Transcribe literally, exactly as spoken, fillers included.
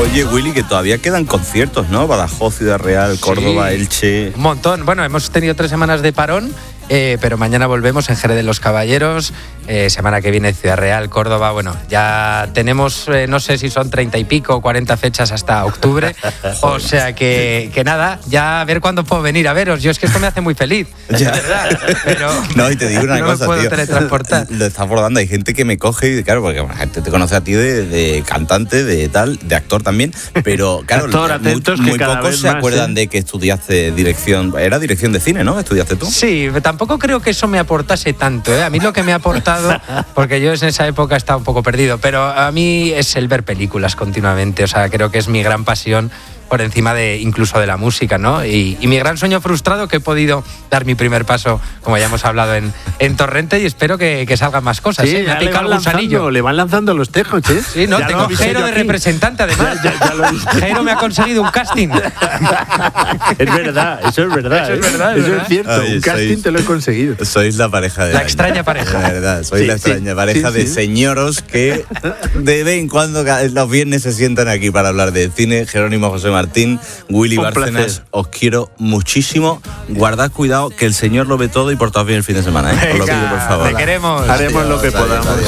Oye, Willy, que todavía quedan conciertos, ¿no? Badajoz, Ciudad Real, Córdoba, sí. Elche... Un montón. Bueno, hemos tenido tres semanas de parón, eh, pero mañana volvemos en Jerez de los Caballeros, eh, semana que viene Ciudad Real, Córdoba. Bueno, ya tenemos, eh, no sé si son treinta y pico o cuarenta fechas hasta octubre. O sea que, que nada, ya a ver cuándo puedo venir a veros. Yo es que esto me hace muy feliz, ya. de verdad. Pero no, y te digo una no cosa, me puedo tío. teletransportar. Lo está abordando. Hay gente que me coge y, claro, porque la gente te conoce a ti de, de cantante, de tal, de actor también. Pero, claro, actor, atentos, muy, que muy cada pocos vez se más, acuerdan ¿eh? de que estudiaste dirección. Era dirección de cine, ¿no? ¿Estudiaste tú? Sí, tampoco creo que eso me aportase tanto, ¿eh? A mí lo que me ha aportado, porque yo en esa época estaba un poco perdido, pero a mí es el ver películas continuamente. O sea, creo que es mi gran pasión por encima de incluso de la música, ¿no? Y, y mi gran sueño frustrado, que he podido dar mi primer paso, como ya hemos hablado, en, en Torrente, y espero que, que salgan más cosas. Sí, ¿eh? Me ha picado el gusanillo. Lanzando, le van lanzando los tejos, ¿eh? Sí, no, ya tengo Jero de representante, además. Ya, ya, ya lo Jero me ha conseguido un casting. Es verdad, eso es verdad. Eso ¿eh? es verdad, Eso ¿verdad? es cierto, Ay, un casting sois, te lo he conseguido. Sois la pareja de La año. extraña pareja. De verdad, sois Sí, la extraña sí, pareja sí, de sí. señoros que de vez en cuando los viernes se sientan aquí para hablar de cine. Jerónimo José Martín, Willy Un Bárcenas, placer. os quiero muchísimo. Guardad cuidado, que el Señor lo ve todo y portaos bien el fin de semana, ¿eh? Os lo pido, por favor. Te queremos. Haremos lo que Adiós, podamos. adiós.